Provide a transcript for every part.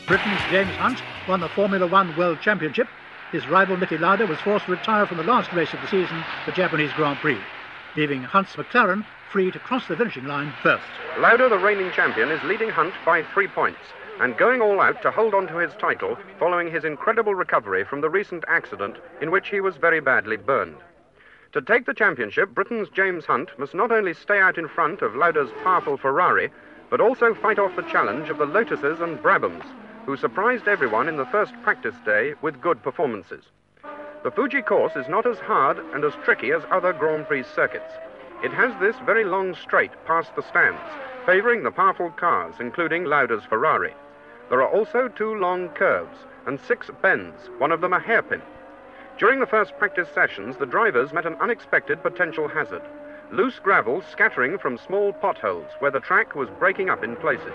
Britain's James Hunt won the Formula One World Championship. His rival Niki Lauda was forced to retire from the last race of the season, the Japanese Grand Prix, leaving Hunt's McLaren free to cross the finishing line first. Lauda, the reigning champion, is leading Hunt by 3 points and going all out to hold on to his title following his incredible recovery from the recent accident in which he was very badly burned. To take the championship, Britain's James Hunt must not only stay out in front of Lauda's powerful Ferrari, but also fight off the challenge of the Lotuses and Brabhams, who surprised everyone in the first practice day with good performances. The Fuji course is not as hard and as tricky as other Grand Prix circuits. It has this very long straight past the stands, favouring the powerful cars, including Lauda's Ferrari. There are also 2 long curves and 6 bends, one of them a hairpin. During the first practice sessions, the drivers met an unexpected potential hazard: loose gravel scattering from small potholes where the track was breaking up in places.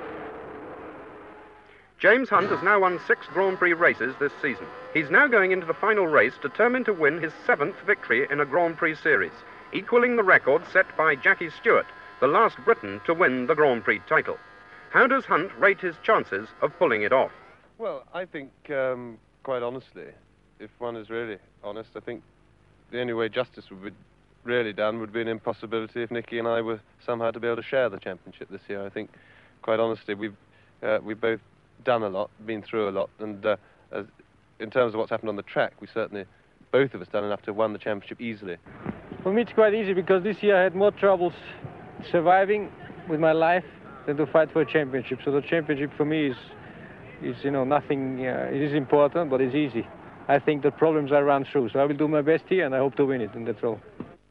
James Hunt has now won 6 Grand Prix races this season. He's now going into the final race determined to win his 7th victory in a Grand Prix series, equalling the record set by Jackie Stewart, the last Briton to win the Grand Prix title. How does Hunt rate his chances of pulling it off? Well, I think, quite honestly, if one is really honest, I think the only way justice would be really done would be an impossibility if Niki and I were somehow to be able to share the championship this year. I think, quite honestly, we've both done a lot, been through a lot, and in terms of what's happened on the track, we certainly, both of us, done enough to have won the championship easily. For me, it's quite easy because this year I had more troubles surviving with my life than to fight for a championship. So the championship for me is nothing. It is important, but it's easy. I think the problems I run through, so I will do my best here, and I hope to win it, and that's all.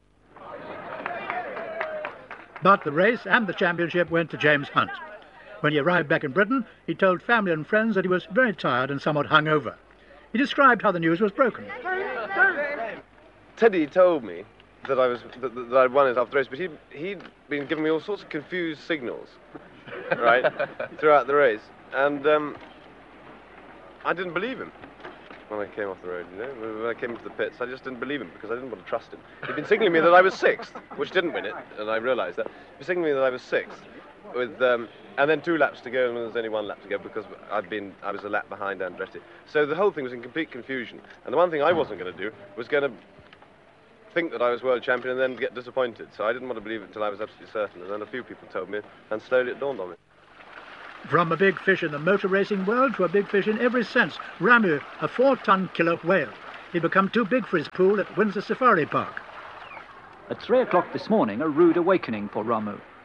But the race and the championship went to James Hunt. When he arrived back in Britain, he told family and friends that he was very tired and somewhat hungover. He described how the news was broken. Teddy told me that I'd won it after the race, but he'd been giving me all sorts of confused signals, right, throughout the race, and I didn't believe him when I came off the road. When I came into the pits, I just didn't believe him because I didn't want to trust him. He'd been signaling me that I was 6th, which didn't win it, and I realised that. He was signaling me that I was 6th, with and then 2 laps to go, and there was only 1 lap to go because I was a lap behind Andretti. So the whole thing was in complete confusion. And the one thing I wasn't going to do was going to think that I was world champion and then get disappointed. So I didn't want to believe it until I was absolutely certain. And then a few people told me, and slowly it dawned on me. From a big fish in the motor racing world to a big fish in every sense, Ramu, a 4-ton killer whale. He'd become too big for his pool at Windsor Safari Park. At 3 o'clock this morning, a rude awakening for Ramu.